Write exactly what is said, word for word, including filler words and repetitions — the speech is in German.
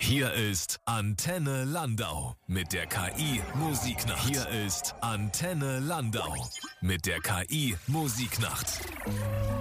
Hier ist Antenne Landau mit der K I-Musiknacht. Hier ist Antenne Landau mit der K I-Musiknacht.